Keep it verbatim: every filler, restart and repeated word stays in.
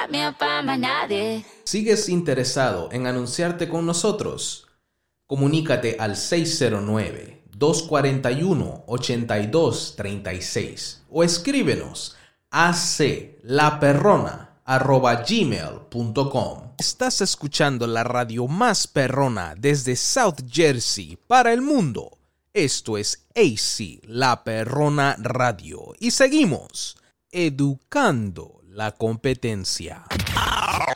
got me up on my nadie. ¿Sigues interesado en anunciarte con nosotros? Comunícate al seis cero nueve, dos cuatro uno, ocho dos tres seis o escríbenos a aclaperrona arroba gmail punto com. Estás escuchando la radio más perrona desde South Jersey para el mundo. Esto es A C La Perrona Radio y seguimos educando la competencia.